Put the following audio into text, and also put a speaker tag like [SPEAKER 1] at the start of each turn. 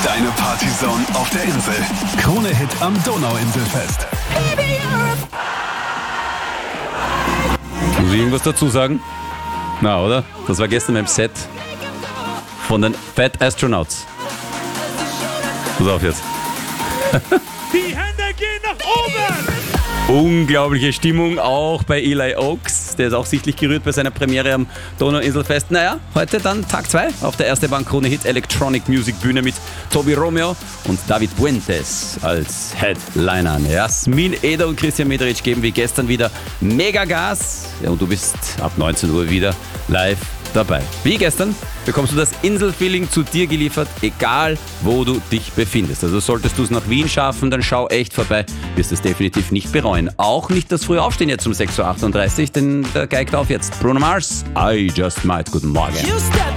[SPEAKER 1] Deine Partyzone auf der Insel. Krone-Hit am Donauinselfest.
[SPEAKER 2] Muss ich irgendwas dazu sagen? Na, oder? Das war gestern beim Set von den Fat Astronauts. Pass auf jetzt.
[SPEAKER 3] Die Hände gehen nach oben!
[SPEAKER 2] Unglaubliche Stimmung auch bei Eli Oaks. Der ist auch sichtlich gerührt bei seiner Premiere am Donauinselfest. Naja, heute dann Tag 2 auf der Erste Bank Krone-Hit Electronic Music Bühne mit Tobi Romeo und David Puentes als Headlinern. Jasmin Eder und Christian Medric geben wie gestern wieder mega Gas. Ja, und du bist ab 19 Uhr wieder live dabei. Wie gestern bekommst du das Inselfeeling zu dir geliefert, egal wo du dich befindest. Also solltest du es nach Wien schaffen, dann schau echt vorbei, wirst es definitiv nicht bereuen. Auch nicht das frühe Aufstehen jetzt um 6.38 Uhr, denn der geigt auf jetzt. Bruno Mars, I Just Might. Guten Morgen.